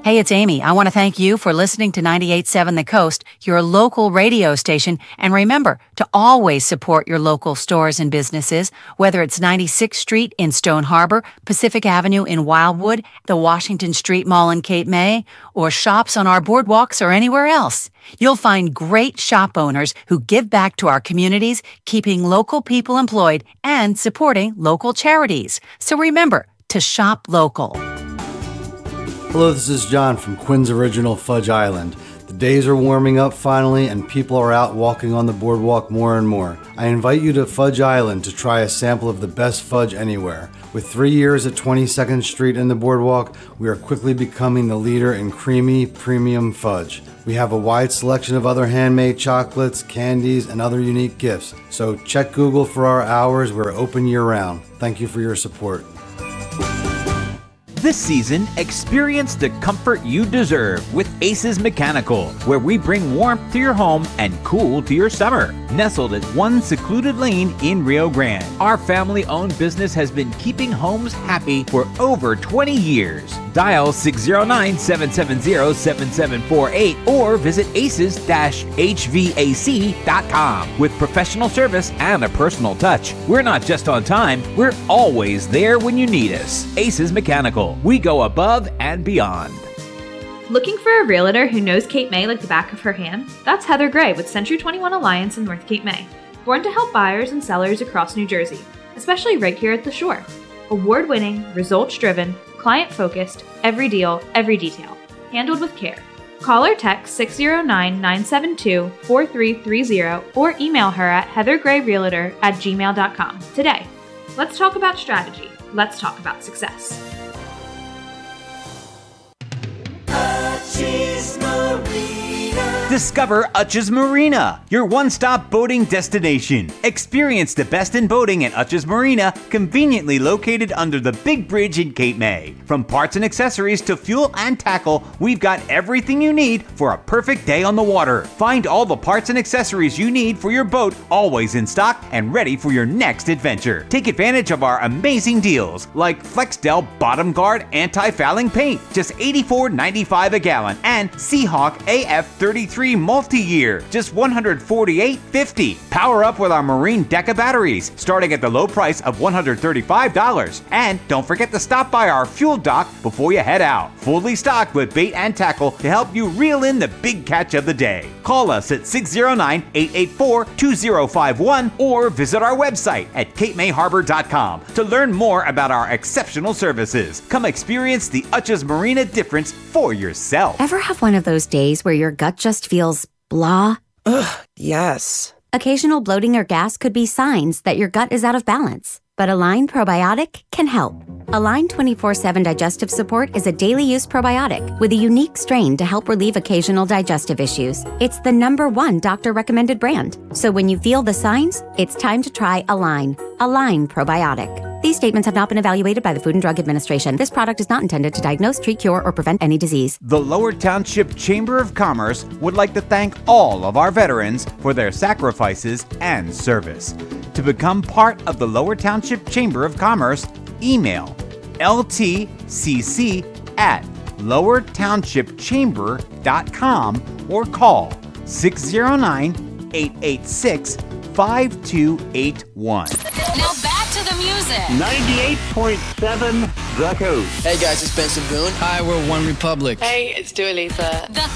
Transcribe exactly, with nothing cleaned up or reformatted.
Hey, it's Amy. I want to thank you for listening to ninety-eight point seven The Coast, your local radio station. And remember to always support your local stores and businesses, whether it's ninety-sixth Street in Stone Harbor, Pacific Avenue in Wildwood, the Washington Street Mall in Cape May, or shops on our boardwalks or anywhere else. You'll find great shop owners who give back to our communities, keeping local people employed and supporting local charities. So remember to shop local. Hello, this is John from Quinn's Original Fudge Island. The days are warming up finally and people are out walking on the boardwalk more and more. I invite you to Fudge Island to try a sample of the best fudge anywhere. With three years at twenty-second Street and the boardwalk, we are quickly becoming the leader in creamy, premium fudge. We have a wide selection of other handmade chocolates, candies, and other unique gifts. So check Google for our hours. We're open year-round. Thank you for your support. This season, experience the comfort you deserve with Aces Mechanical, where we bring warmth to your home and cool to your summer. Nestled at one secluded lane in Rio Grande, our family-owned business has been keeping homes happy for over twenty years. Dial six oh nine, seven seven zero, seven seven four eight or visit aces dash h v a c dot com. With professional service and a personal touch, we're not just on time, we're always there when you need us. Aces Mechanical. We go above and beyond. Looking for a realtor who knows Cape May like the back of her hand? That's Heather Gray with Century twenty-one Alliance in North Cape May. Born to help buyers and sellers across New Jersey, especially right here at the shore. Award-winning, results-driven, client-focused, every deal, every detail. Handled with care. Call or text six oh nine, nine seven two, four three three zero or email her at heathergrayrealtor at gmail dot com today. Let's talk about strategy. Let's talk about success. Discover Utches Marina, your one-stop boating destination. Experience the best in boating at Utches Marina, conveniently located under the big bridge in Cape May. From parts and accessories to fuel and tackle, we've got everything you need for a perfect day on the water. Find all the parts and accessories you need for your boat, always in stock and ready for your next adventure. Take advantage of our amazing deals, like Flexdel Bottom Guard Anti-Fouling Paint, just eighty-four ninety-five a gallon, and Seahawk A F thirty-three Multi-Year, just one hundred forty-eight fifty. Power up with our Marine Deca batteries, starting at the low price of one hundred thirty-five dollars. And don't forget to stop by our fuel dock before you head out. Fully stocked with bait and tackle to help you reel in the big catch of the day. Call us at six oh nine, eight eight four, two oh five one or visit our website at cape may harbor dot com to learn more about our exceptional services. Come experience the Utches Marina difference for yourself. Ever have one of those days where your gut just feels blah? Ugh, yes. Occasional bloating or gas could be signs that your gut is out of balance, but Align Probiotic can help. Align twenty-four seven Digestive Support is a daily use probiotic with a unique strain to help relieve occasional digestive issues. It's the number one doctor-recommended brand. So when you feel the signs, it's time to try Align. Align Probiotic. These statements have not been evaluated by the Food and Drug Administration. This product is not intended to diagnose, treat, cure, or prevent any disease. The Lower Township Chamber of Commerce would like to thank all of our veterans for their sacrifices and service. To become part of the Lower Township Chamber of Commerce, email L T C C at lower township chamber dot com or call six oh nine, eight eight six, five two eight one. Now back to the music. ninety-eight point seven The Coast. Hey guys, it's Benson Boone. Hi, we're One Republic. Hey, it's Dua Lipa. The